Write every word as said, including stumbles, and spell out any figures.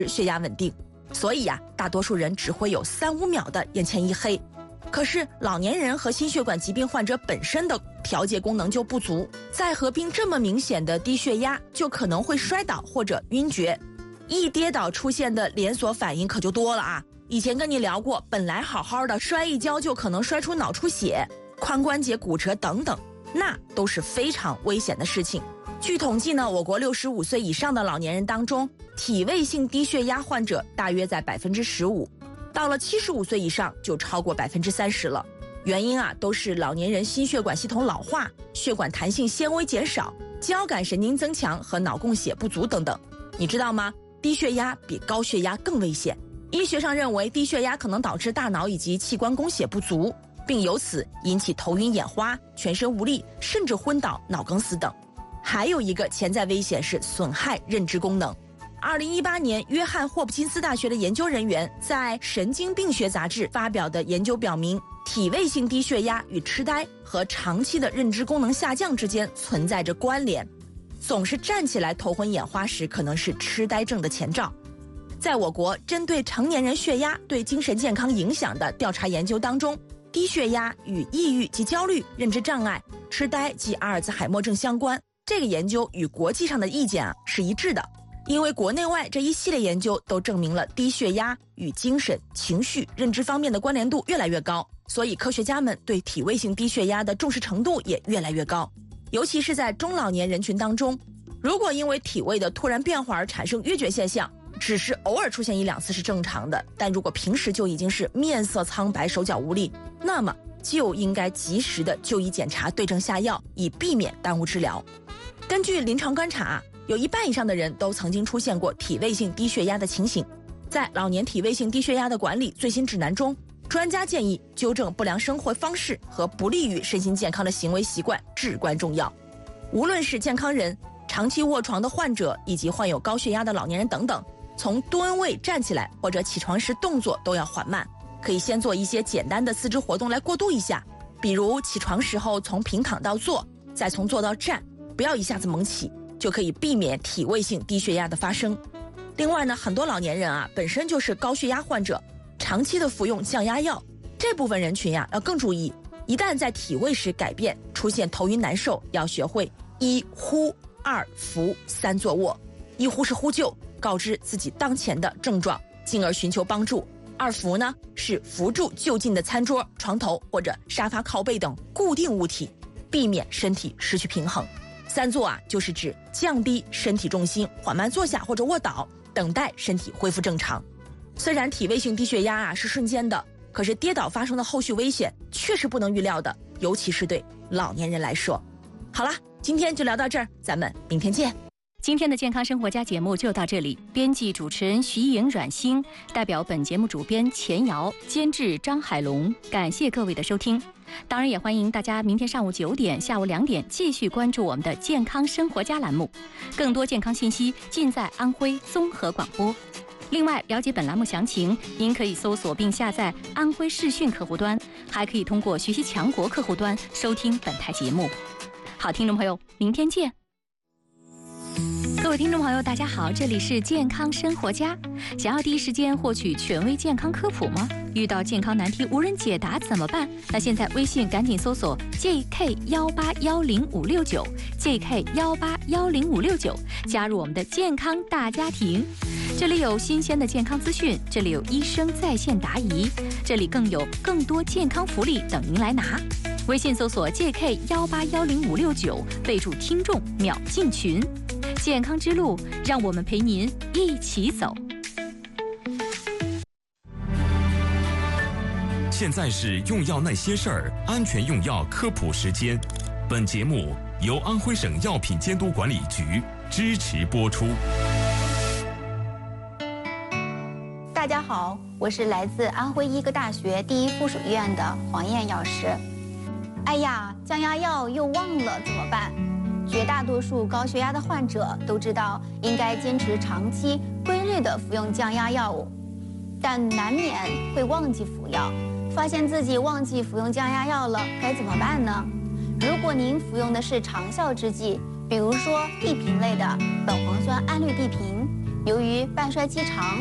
血压稳定，所以呀、啊，大多数人只会有三五秒的眼前一黑。可是老年人和心血管疾病患者本身的调节功能就不足，再合并这么明显的低血压，就可能会摔倒或者晕厥。一跌倒出现的连锁反应可就多了啊！以前跟你聊过，本来好好的，摔一跤就可能摔出脑出血、髋关节骨折等等，那都是非常危险的事情。据统计呢，我国六十五岁以上的老年人当中，体位性低血压患者大约在百分之十五。到了七十五岁以上就超过百分之三十了，原因啊都是老年人心血管系统老化、血管弹性纤维减少、交感神经增强和脑供血不足等等。你知道吗？低血压比高血压更危险。医学上认为，低血压可能导致大脑以及器官供血不足，并由此引起头晕眼花、全身无力，甚至昏倒、脑梗死等。还有一个潜在危险是损害认知功能。二零一八年，约翰霍普金斯大学的研究人员在《神经病学杂志》发表的研究表明，体位性低血压与痴呆和长期的认知功能下降之间存在着关联。总是站起来头昏眼花时，可能是痴呆症的前兆。在我国针对成年人血压对精神健康影响的调查研究当中，低血压与抑郁及焦虑、认知障碍、痴呆及阿尔兹海默症相关。这个研究与国际上的意见啊是一致的。因为国内外这一系列研究都证明了低血压与精神、情绪、认知方面的关联度越来越高，所以科学家们对体位性低血压的重视程度也越来越高。尤其是在中老年人群当中，如果因为体位的突然变化而产生晕厥现象，只是偶尔出现一两次是正常的，但如果平时就已经是面色苍白、手脚无力，那么就应该及时的就医检查，对症下药，以避免耽误治疗。根据临床观察，有一半以上的人都曾经出现过体位性低血压的情形。在老年体位性低血压的管理最新指南中，专家建议纠正不良生活方式和不利于身心健康的行为习惯至关重要。无论是健康人、长期卧床的患者以及患有高血压的老年人等等，从蹲位站起来或者起床时动作都要缓慢，可以先做一些简单的四肢活动来过渡一下，比如起床时候从平躺到坐，再从坐到站，不要一下子猛起，就可以避免体位性低血压的发生。另外呢，很多老年人啊本身就是高血压患者，长期的服用降压药，这部分人群呀、啊、要更注意，一旦在体位时改变，出现头晕难受，要学会一呼、二扶、三坐卧。一呼是呼救，告知自己当前的症状，进而寻求帮助。二扶呢是扶住就近的餐桌、床头或者沙发靠背等固定物体，避免身体失去平衡。三坐啊，就是指降低身体重心，缓慢坐下或者卧倒，等待身体恢复正常。虽然体位性低血压啊是瞬间的，可是跌倒发生的后续危险却是不能预料的，尤其是对老年人来说。好了，今天就聊到这儿，咱们明天见。 今天的健康生活家节目就到这里，编辑主持人徐颖、阮星，代表本节目主编钱瑶，监制张海龙，感谢各位的收听。当然也欢迎大家明天上午九点、下午两点继续关注我们的健康生活家栏目，更多健康信息尽在安徽综合广播。另外，了解本栏目详情，您可以搜索并下载安徽视讯客户端，还可以通过学习强国客户端收听本台节目。好，听众朋友，明天见。各位听众朋友，大家好，这里是健康生活家。想要第一时间获取权威健康科普吗？遇到健康难题无人解答怎么办？那现在微信赶紧搜索 J K 一八一零五六九 J K 一八一零五六九，加入我们的健康大家庭。这里有新鲜的健康资讯，这里有医生在线答疑，这里更有更多健康福利等您来拿。微信搜索 J K 一八一零五六九，备注听众秒进群。健康之路，让我们陪您一起走。 现在是用药那些事儿，安全用药科普时间。本节目由安徽省药品监督管理局支持播出。 大家好，我是来自安徽医科大学第一附属医院的黄燕药师。哎呀，降压药又忘了怎么办？绝大多数高血压的患者都知道应该坚持长期规律的服用降压药物，但难免会忘记服药。发现自己忘记服用降压药了，该怎么办呢？如果您服用的是长效之剂，比如说地平类的苯磺酸胺氯地平、 由于半衰期长，